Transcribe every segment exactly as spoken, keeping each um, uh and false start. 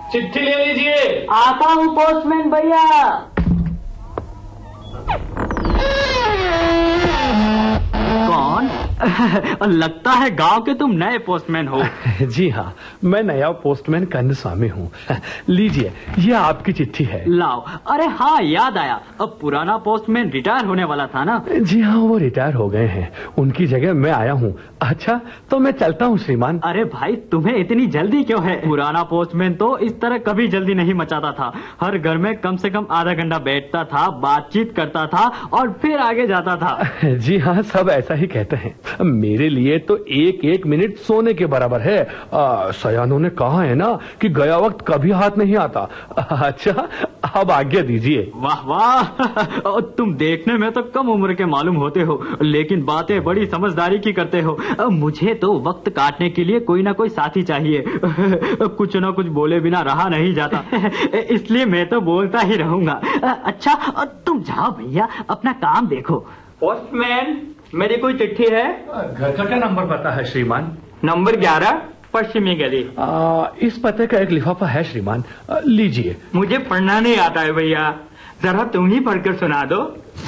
चिट्ठी ले लीजिए। आता हूँ पोस्टमैन भैया। कौन? लगता है गांव के तुम नए पोस्टमैन हो। जी हाँ, मैं नया पोस्टमैन कन्नस्वामी हूँ। लीजिए, ये आपकी चिट्ठी है। लाओ। अरे हाँ, याद आया, अब पुराना पोस्टमैन रिटायर होने वाला था ना। जी हाँ, वो रिटायर हो गए हैं, उनकी जगह मैं आया हूँ। अच्छा, तो मैं चलता हूँ श्रीमान। अरे भाई, तुम्हें इतनी जल्दी क्यों है? पुराना पोस्टमैन तो इस तरह कभी जल्दी नहीं मचाता था। हर घर में कम से कम आधा घंटा बैठता था, बातचीत करता था और फिर आगे जाता था। जी हाँ, सब ऐसा ही कहते हैं। मेरे लिए तो एक एक मिनट सोने के बराबर है। आ, सयानों ने कहा है ना कि गया वक्त कभी हाथ नहीं आता। अच्छा, अब आज्ञा दीजिए। वाह वाह, तुम देखने में तो कम उम्र के मालूम होते हो, लेकिन बातें बड़ी समझदारी की करते हो। मुझे तो वक्त काटने के लिए कोई ना कोई साथी चाहिए। कुछ ना कुछ बोले बिना रहा नहीं जाता, इसलिए मैं तो बोलता ही रहूंगा। अच्छा, तुम जाओ भैया, अपना काम देखो। पोस्टमैन, मेरी कोई चिट्ठी है? घर का क्या नंबर पता है श्रीमान? नंबर ग्यारह, पश्चिमी गली। आ, इस पते का एक लिफाफा है श्रीमान, आ, लीजिए। मुझे पढ़ना नहीं आता है भैया, जरा तुम ही पढ़कर सुना दो।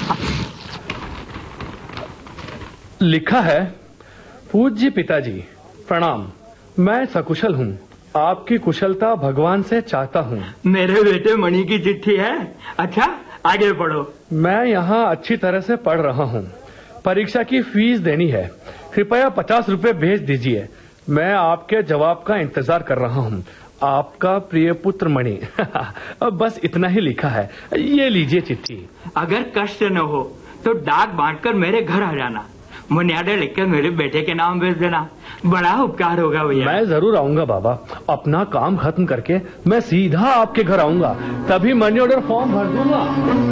लिखा है, पूज्य पिताजी प्रणाम, मैं सकुशल हूँ। आपकी कुशलता भगवान से चाहता हूँ। मेरे बेटे मणि की चिट्ठी है। अच्छा, आगे पढ़ो। मैं यहाँ अच्छी तरह से पढ़ रहा हूँ। परीक्षा की फीस देनी है, कृपया पचास रुपए भेज दीजिए। मैं आपके जवाब का इंतजार कर रहा हूँ। आपका प्रिय पुत्र मणि। बस इतना ही लिखा है, ये लीजिए चिट्ठी। अगर कष्ट न हो तो डाक बांटकर मेरे घर आ जाना। मुनियाडे लिखकर मेरे बेटे के नाम भेज देना, बड़ा उपकार होगा भैया। मैं जरूर आऊंगा बाबा, अपना काम खत्म करके मैं सीधा आपके घर आऊंगा, तभी मनी ऑर्डर फॉर्म भर दूंगा।